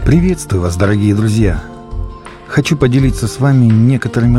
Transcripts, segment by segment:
Приветствую вас, дорогие друзья! Хочу поделиться с вами некоторыми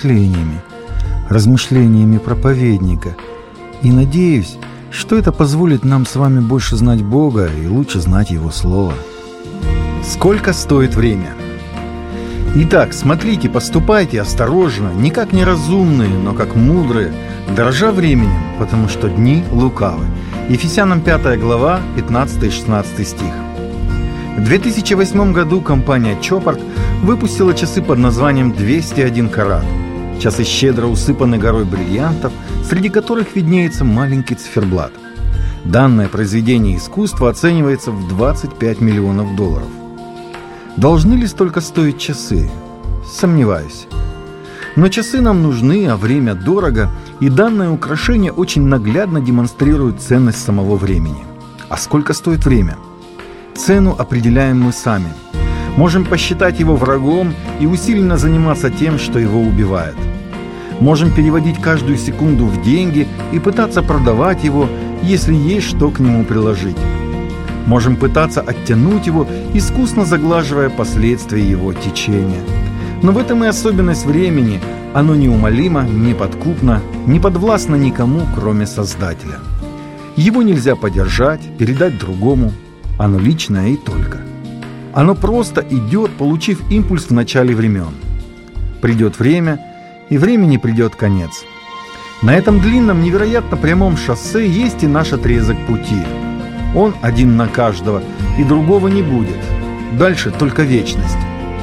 размышлениями проповедника. И надеюсь, что это позволит нам с вами больше знать Бога и лучше знать Его Слово. Сколько стоит время? Итак, смотрите, поступайте осторожно, не как неразумные, но как мудрые, дорожа временем, потому что дни лукавы. Ефесянам 5 глава, 15 и 16 стих. В 2008 году компания Chopard выпустила часы под названием 201 карат. Часы щедро усыпаны горой бриллиантов, среди которых виднеется маленький циферблат. Данное произведение искусства оценивается в $25 миллионов. Должны ли столько стоить часы? Сомневаюсь. Но часы нам нужны, а время дорого, и данное украшение очень наглядно демонстрирует ценность самого времени. А сколько стоит время? Цену определяем мы сами. Можем посчитать его врагом и усиленно заниматься тем, что его убивает. Можем переводить каждую секунду в деньги и пытаться продавать его, если есть что к нему приложить. Можем пытаться оттянуть его, искусно заглаживая последствия его течения. Но в этом и особенность времени. Оно неумолимо, неподкупно, не подвластно никому, кроме Создателя. Его нельзя подержать, передать другому. Оно личное и только. Оно просто идет, получив импульс в начале времен. Придет время, и времени придет конец. На этом длинном, невероятно прямом шоссе есть и наш отрезок пути. Он один на каждого, и другого не будет. Дальше только вечность.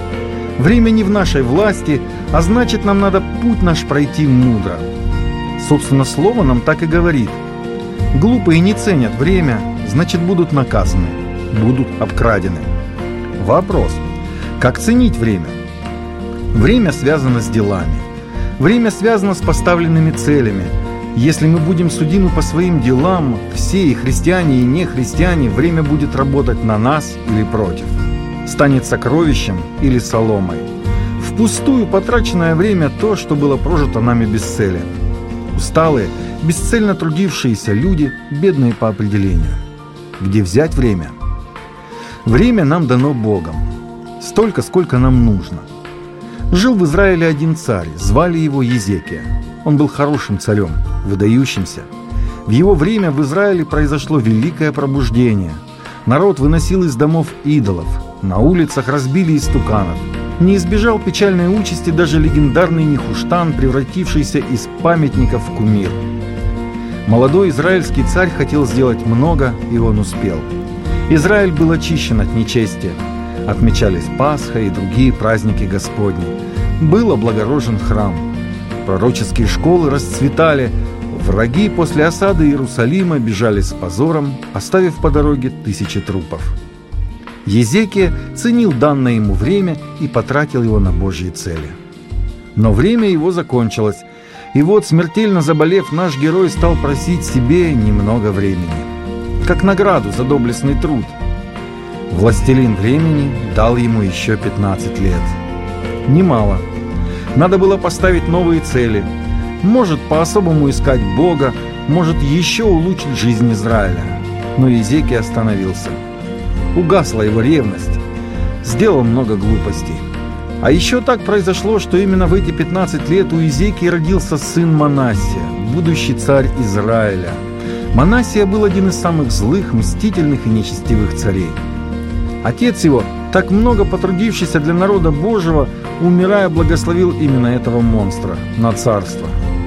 Время не в нашей власти, а значит, нам надо путь наш пройти мудро. Собственно, слово нам так и говорит. Глупые не ценят время, значит, будут наказаны, будут обкрадены. Вопрос: как ценить время? Время связано с делами. Время связано с поставленными целями. Если мы будем судимы по своим делам, все, и христиане, и нехристиане, время будет работать на нас или против. Станет сокровищем или соломой. Впустую потраченное время то, что было прожито нами без цели. Усталые, бесцельно трудившиеся люди, бедные по определению. Где взять время? Время нам дано Богом. Столько, сколько нам нужно. Жил в Израиле один царь, звали его Езекия. Он был хорошим царем, выдающимся. В его время в Израиле произошло великое пробуждение. Народ выносил из домов идолов, на улицах разбили истуканов. Не избежал печальной участи даже легендарный Нехуштан, превратившийся из памятников в кумир. Молодой израильский царь хотел сделать много, и он успел. Израиль был очищен от нечестия. Отмечались Пасха и другие праздники Господни. Был облагорожен храм. Пророческие школы расцветали. Враги после осады Иерусалима бежали с позором, оставив по дороге тысячи трупов. Езекия ценил данное ему время и потратил его на Божьи цели. Но время его закончилось. И вот, смертельно заболев, наш герой стал просить себе немного времени, как награду за доблестный труд. Властелин времени дал ему еще 15 лет. Немало. Надо было поставить новые цели. Может, по-особому искать Бога, может, еще улучшить жизнь Израиля. Но Езекия остановился. Угасла его ревность. Сделал много глупостей. А еще так произошло, что именно в эти 15 лет у Езекии родился сын Манассия, будущий царь Израиля. Манассия был один из самых злых, мстительных и нечестивых царей. Отец его, так много потрудившийся для народа Божьего, умирая, благословил именно этого монстра на царство.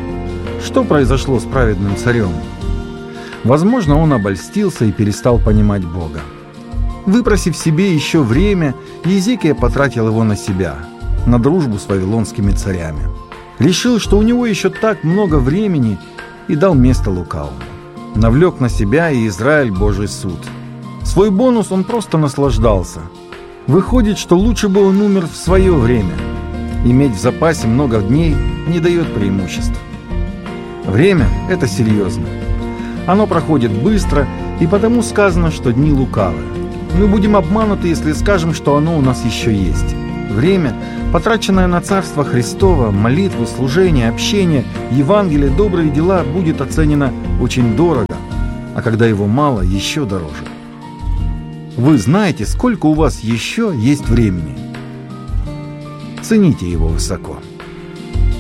Что произошло с праведным царем? Возможно, он обольстился и перестал понимать Бога. Выпросив себе еще время, Езекия потратил его на себя, на дружбу с вавилонскими царями. Решил, что у него еще так много времени, и дал место лукавому. Навлек на себя и Израиль Божий суд. Свой бонус он просто наслаждался. Выходит, что лучше бы он умер в свое время. Иметь в запасе много дней не дает преимуществ. Время – это серьезно. Оно проходит быстро, и потому сказано, что дни лукавы. Мы будем обмануты, если скажем, что оно у нас еще есть. Время, потраченное на Царство Христово, молитву, служение, общение, Евангелие, добрые дела, будет оценено очень дорого, а когда его мало, еще дороже. Вы знаете, сколько у вас еще есть времени. Цените его высоко.